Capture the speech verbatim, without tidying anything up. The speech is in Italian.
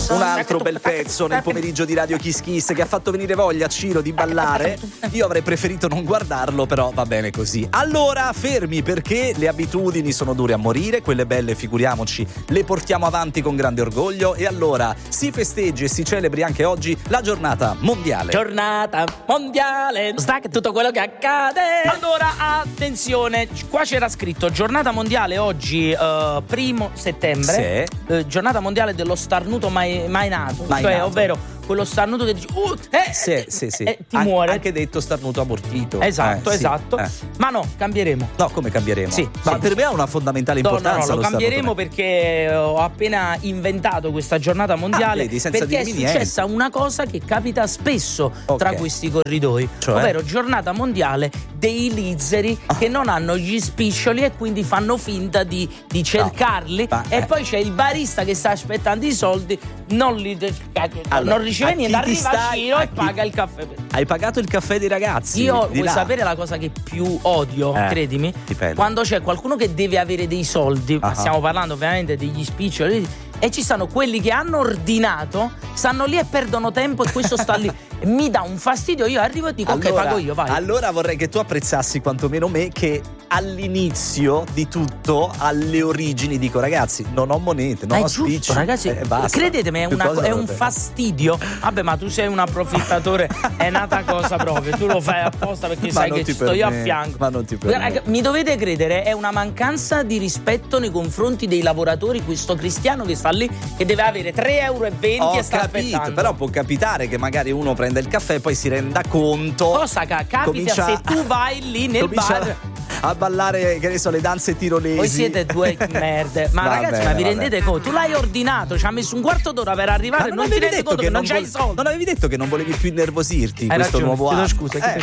Un altro bel pezzo nel pomeriggio di Radio Kiss Kiss che ha fatto venire voglia a Ciro di ballare. Io avrei preferito non guardarlo, però va bene così. Allora, fermi, perché le abitudini sono dure a morire, quelle belle, figuriamoci, le portiamo avanti con grande orgoglio. E allora si festeggi e si celebri anche oggi la giornata mondiale. Giornata mondiale, sta che tutto quello che accade. Allora, attenzione, qua c'era scritto giornata mondiale oggi, uh, primo settembre. Sì. Uh, giornata mondiale dello starnuto mai, mai nato. Mai cioè, nato. ovvero quello starnuto che dici uh, eh, Sì, sì, sì. eh, ti An- muore. Anche detto starnuto abortito. Esatto, Eh, sì. esatto. Eh. Ma no, cambieremo. No, come cambieremo? Sì, Ma sì. per me ha una fondamentale No, no, importanza. no, lo cambieremo starnuto. perché ho appena inventato questa giornata mondiale. Ah, vedi, senza perché è dirmi successa niente. una cosa che capita spesso Ok. tra questi corridoi, Cioè? ovvero giornata mondiale dei lizzeri Ah. che non hanno gli spiccioli e quindi fanno finta di, di cercarli. Ma, e eh. poi c'è il barista che sta aspettando i soldi, non li Allora, non riceve a chi niente, ti arriva stai- a Ciro a e chi- paga il caffè. Hai pagato il caffè dei ragazzi? Io di vuoi là? sapere la cosa che più odio, Eh, credimi? dipende. Quando c'è qualcuno che deve avere dei soldi, ma Ah. stiamo parlando ovviamente degli spiccioli, e ci stanno quelli che hanno ordinato, stanno lì e perdono tempo e questo sta lì. Mi dà un fastidio, io arrivo e dico ok, pago io, vai. Allora vorrei che tu apprezzassi quantomeno me, che all'inizio di tutto, alle origini, dico ragazzi, non ho monete, non Ma è ho giusto, spiccioli. ragazzi, Eh, basta. credetemi, è, Che una- cosa è un volete? fastidio. Vabbè, ma tu sei un approfittatore, è nata cosa proprio, tu lo fai apposta perché Ma sai non che ti ci sto io a permetto, fianco. ma non ti Guarda, permetto. mi dovete credere, è una mancanza di rispetto nei confronti dei lavoratori, questo cristiano che sta lì, che deve avere tre euro e venti Ho e sta capito, aspettando. però può capitare che magari uno prenda il caffè e poi si renda conto. Cosa ca- capita comincia- se tu vai lì nel comincia bar? a ballare, che ne so, le danze tirolesi. Voi siete due merde. Ma Va ragazzi, bene, ma vi va rendete bene. conto? Tu l'hai ordinato, ci ha messo un quarto d'ora per arrivare. Ma Non, ti avevi rendi detto conto che non, non c'hai i vol- soldi. non avevi detto che non volevi più innervosirti in Hai questo ragione, nuovo chiedo anno? scusa, chiedo